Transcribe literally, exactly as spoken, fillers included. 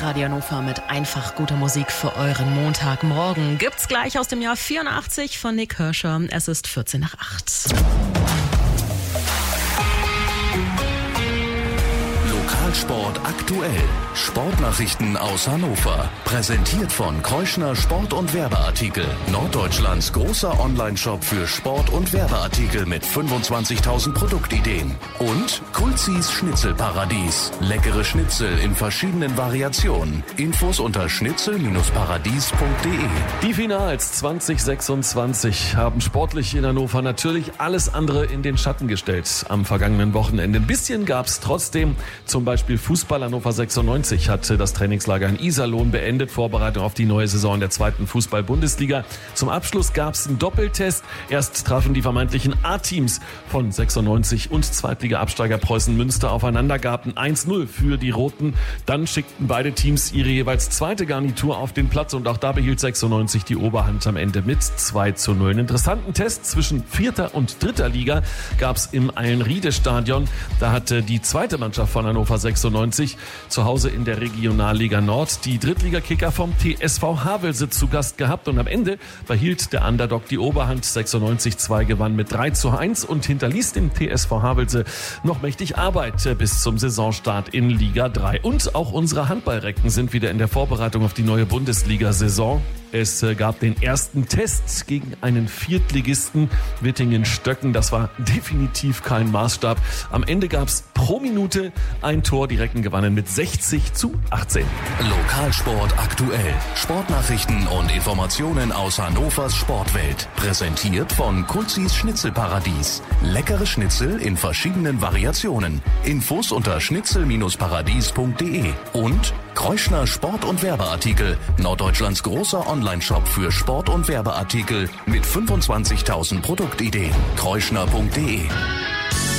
Radio Hannover mit einfach guter Musik für euren Montagmorgen. Gibt's gleich aus dem Jahr vierundachtzig von Nick Hirscher. Es ist vierzehn nach acht. Lokalsport aktuell. Sportnachrichten aus Hannover. Präsentiert von Kreuschner Sport- und Werbeartikel. Norddeutschlands großer Onlineshop für Sport- und Werbeartikel mit fünfundzwanzigtausend Produktideen. Und Kulzis Schnitzelparadies. Leckere Schnitzel in verschiedenen Variationen. Infos unter schnitzel paradies punkt de. Die Finals zwanzig sechsundzwanzig haben sportlich in Hannover natürlich alles andere in den Schatten gestellt am vergangenen Wochenende. Ein bisschen gab es trotzdem, zum Beispiel Fußball. Hannover sechsundneunzig hat das Trainingslager in Iserlohn beendet, Vorbereitung auf die neue Saison der zweiten Fußball-Bundesliga. Zum Abschluss gab es einen Doppeltest. Erst trafen die vermeintlichen A-Teams von sechsundneunzig und Zweitliga-Absteiger Preußen Münster aufeinander, gab ein eins null für die Roten. Dann schickten beide Teams ihre jeweils zweite Garnitur auf den Platz und auch da behielt sechsundneunzig die Oberhand am Ende mit zwei zu null. Einen interessanten Test zwischen vierter und dritter Liga gab es im Eilenriede-Stadion. Da hatte die zweite Mannschaft von Hannover sechsundneunzig zu Hause in der Regionalliga Nord die Drittligakicker vom T S V Havelse zu Gast gehabt und am Ende behielt der Underdog die Oberhand. sechsundneunzig zwei gewann mit drei zu eins und hinterließ dem T S V Havelse noch mächtig Arbeit bis zum Saisonstart in Liga drei. Und auch unsere Handballrecken sind wieder in der Vorbereitung auf die neue Bundesliga-Saison. Es gab den ersten Test gegen einen Viertligisten Wittingen-Stöcken. Das war definitiv kein Maßstab. Am Ende gab es pro Minute ein Tor. Die Recken gewannen mit sechzig zu achtzehn. Lokalsport aktuell. Sportnachrichten und Informationen aus Hannovers Sportwelt. Präsentiert von Kulzis Schnitzelparadies. Leckere Schnitzel in verschiedenen Variationen. Infos unter schnitzel paradies punkt de. Und Kreuschner Sport- und Werbeartikel. Norddeutschlands großer Onlineshop für Sport- und Werbeartikel mit fünfundzwanzigtausend Produktideen. kreuschner punkt de.